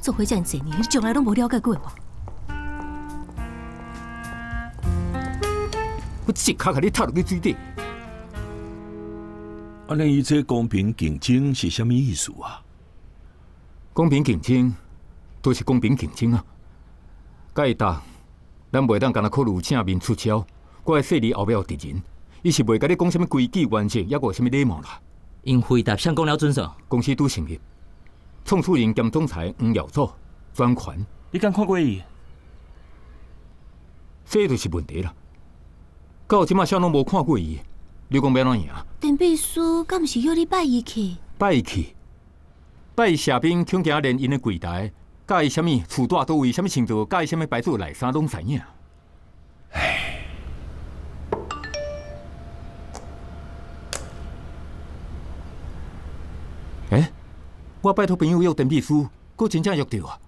做伙遮尔侪年，你从来拢无了解过我。 我即刻甲你踢落去水底。 安尼，伊这公平竞争是啥物意思啊？ 公平竞争，都是公平竞争啊！甲伊打，咱袂当干那考虑正面出招，我会说你后壁有敌人，伊是袂甲你讲什么规矩原则，抑个什么礼貌啦。 因回答相公了准啥？ 公司拄成立，创始人兼总裁黄耀祖专权。 你敢看过伊？ 这就是问题啦。到即马啥拢无看过伊，你讲要怎赢？ 陈秘书，敢毋是要你拜伊去？ 拜伊去，拜伊下边恐惊连因的柜台，甲伊什么厝住倒位，什么穿着，甲伊什么牌子内衫拢知影。我拜托朋友约陈秘书，佫真正约到啊！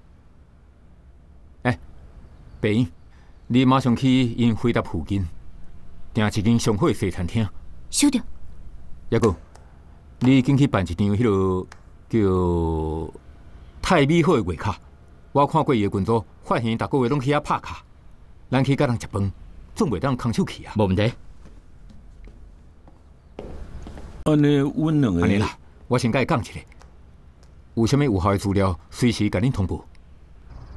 白英，你马上去因回答附近，订一间上好的西餐厅。 收着。 抑个，你紧去办一张迄落叫太美好的月卡。我看过伊的群组，发现逐个月拢去遐拍卡。咱去甲人食饭，总袂当空手去啊。 无问题。 安尼，阮两个。 安尼啦，我先甲伊讲一下，有啥物有效的资料，随时甲恁通报。